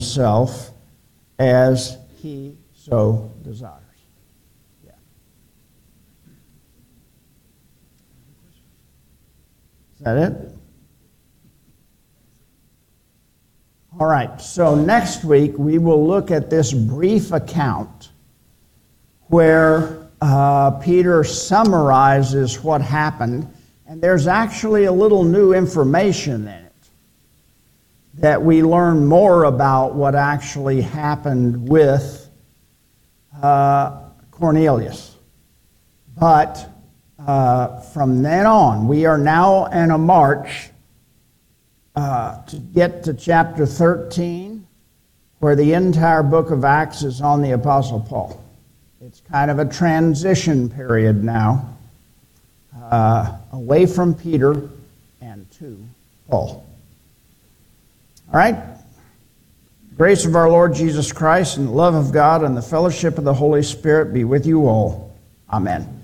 himself as he so desires. Yeah. Is that it? All right, so next week we will look at this brief account where Peter summarizes what happened, and there's actually a little new information in it that we learn more about what actually happened with Cornelius. But from then on, we are now in a march to get to chapter 13, where the entire book of Acts is on the Apostle Paul. It's kind of a transition period now, away from Peter and to Paul. All right? The grace of our Lord Jesus Christ and the love of God and the fellowship of the Holy Spirit be with you all. Amen.